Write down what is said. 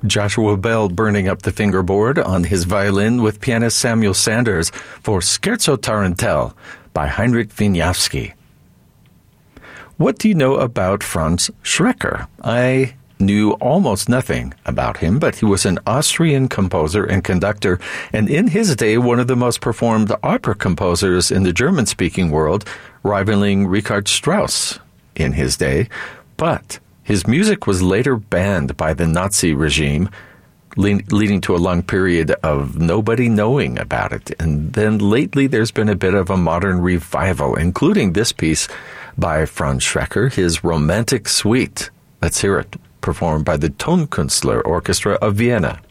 Joshua Bell burning up the fingerboard on his violin with pianist Samuel Sanders for Scherzo Tarantelle by Heinrich Wieniawski. What do you know about Franz Schreker? I knew almost nothing about him, but he was an Austrian composer and conductor, and in his day, one of the most performed opera composers in the German-speaking world, rivaling Richard Strauss in his day. But his music was later banned by the Nazi regime, leading to a long period of nobody knowing about it. And then lately, there's been a bit of a modern revival, including this piece by Franz Schreker, his Romantic Suite. Let's hear it, performed by the Tonkünstler Orchestra of Vienna.